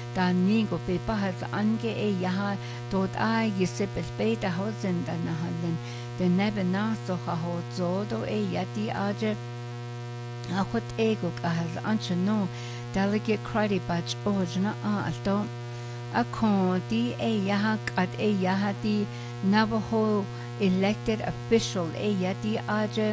da nigo pe pahas ange yaha tot gisip es beta hosen dan halen den nebe naso ho zodo yati aje akot ego kahas anche no delegate credit batch ojna alto akon di yaha kat yaha di Navajo elected official yati aje